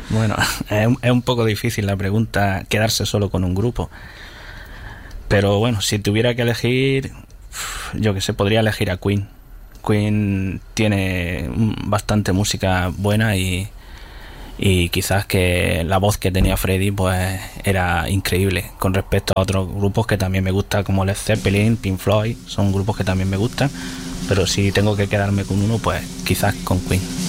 Bueno, es un poco difícil la pregunta, quedarse solo con un grupo. Pero bueno, si tuviera que elegir, yo que sé, podría elegir a Queen. Queen tiene bastante música buena y quizás que la voz que tenía Freddie pues era increíble con respecto a otros grupos que también me gustan, como Led Zeppelin, Pink Floyd. Son grupos que también me gustan, pero si tengo que quedarme con uno, pues quizás con Queen.